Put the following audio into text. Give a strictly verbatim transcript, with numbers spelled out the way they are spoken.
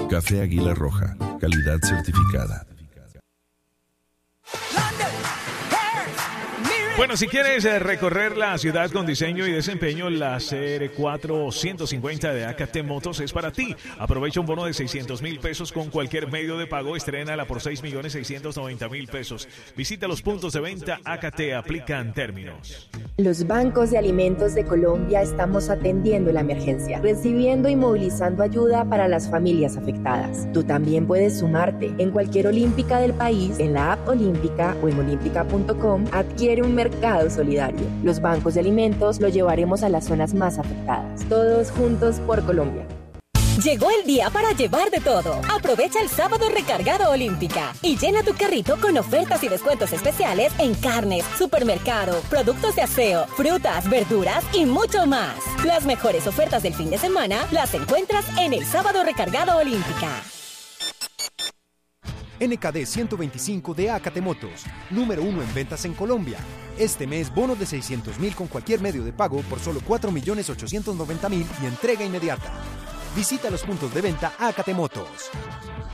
Café Águila Roja, calidad certificada. Bueno, si quieres eh, recorrer la ciudad con diseño y desempeño, la C R cuatro ciento cincuenta de A K T Motos es para ti. Aprovecha un bono de seiscientos mil pesos con cualquier medio de pago. Estrénala por seis millones seiscientos noventa mil pesos. Visita los puntos de venta A K T. Aplican términos. Los bancos de alimentos de Colombia estamos atendiendo la emergencia, recibiendo y movilizando ayuda para las familias afectadas. Tú también puedes sumarte. En cualquier olímpica del país, en la app Olímpica o en olímpica punto com, adquiere un mercado solidario. Los bancos de alimentos lo llevaremos a las zonas más afectadas. Todos juntos por Colombia. Llegó el día para llevar de todo. Aprovecha el sábado recargado Olímpica y llena tu carrito con ofertas y descuentos especiales en carnes, supermercado, productos de aseo, frutas, verduras y mucho más. Las mejores ofertas del fin de semana las encuentras en el sábado recargado Olímpica. N K D ciento veinticinco de A K T Motos, número uno en ventas en Colombia. Este mes, bono de seiscientos mil con cualquier medio de pago por solo cuatro millones ochocientos noventa mil y entrega inmediata. Visita los puntos de venta A K T Motos.